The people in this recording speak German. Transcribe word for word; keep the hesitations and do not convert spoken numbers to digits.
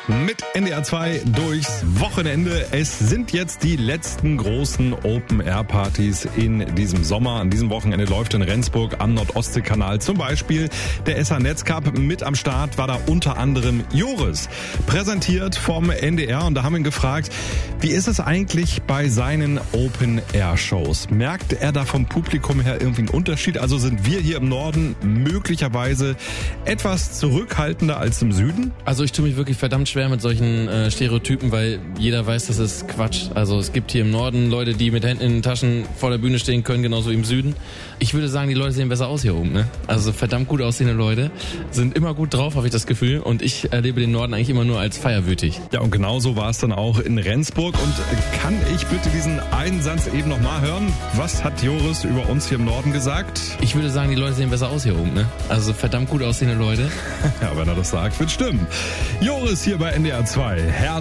Mit N D R zwei durchs Wochenende. Es sind jetzt die letzten großen Open-Air-Partys in diesem Sommer. An diesem Wochenende läuft in Rendsburg am Nordostseekanal zum Beispiel der S A-Netz Cup. Mit am Start war da unter anderem Joris, präsentiert vom N D R. Und da haben wir ihn gefragt, wie ist es eigentlich bei seinen Open-Air-Shows? Merkt er da vom Publikum her irgendwie einen Unterschied? Also sind wir hier im Norden möglicherweise etwas zurückhaltender als im Süden? Also ich tue mich wirklich verdammt schwer mit solchen äh, Stereotypen, weil jeder weiß, das ist Quatsch. Also es gibt hier im Norden Leute, die mit Händen in den Taschen vor der Bühne stehen können, genauso wie im Süden. Ich würde sagen, die Leute sehen besser aus hier oben, ne? Also verdammt gut aussehende Leute sind immer gut drauf, habe ich das Gefühl. Und ich erlebe den Norden eigentlich immer nur als feierwütig. Ja, und genauso war es dann auch in Rendsburg. Und kann ich bitte diesen einen Satz eben nochmal hören? Was hat Joris über uns hier im Norden gesagt? Ich würde sagen, die Leute sehen besser aus hier oben, ne? Also verdammt gut aussehende Leute. Ja, wenn er das sagt, wird stimmen. Joris hier bei N D R zwei. Herz